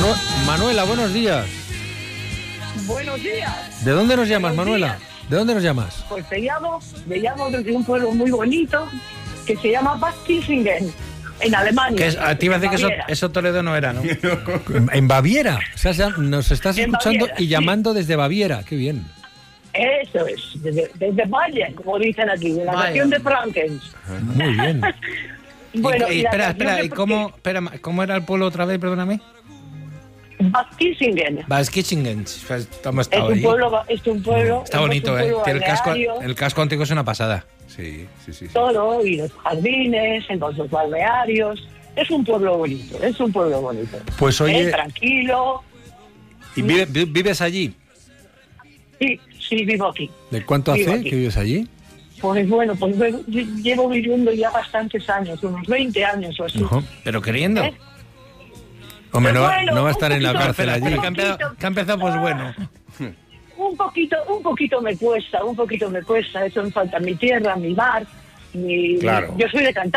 Manuela, buenos días. Buenos días. ¿De dónde nos llamas, Buenos Manuela? días. ¿De dónde nos llamas? Pues me llamo desde un pueblo muy bonito que se llama Bad Kissingen, en Alemania. Te iba a decir que Baviera. eso Toledo no era, ¿no? En Baviera. O sea, nos estás En escuchando Baviera, y sí. llamando desde Baviera. Qué bien. Eso es, desde Bayern, como dicen aquí, de la Bayern. nación de Franken. Muy bien. Bueno, y la espera, canción ¿y de- cómo era el pueblo otra vez, perdóname? Bad Kissingen. Baskichingen. Hemos Es estado un allí. pueblo, Está bonito, ¿eh? Tiene balneario, el casco antiguo es una pasada. Sí. todo, y los jardines, en los balnearios. Es un pueblo bonito, Pues oye, tranquilo. ¿y vives allí? Sí, vivo aquí. ¿De cuánto Vivo hace aquí. que vives allí? Pues bueno, llevo viviendo ya bastantes años, unos 20 años o así. Ujú. Pero queriendo. ¿Eh? Hombre, no, Bueno, no va a un estar en la poquito, cárcel allí. Que ha empezado pues bueno. Un poquito me cuesta, eso me falta mi tierra, mi mar, Claro. yo soy de Cantabria.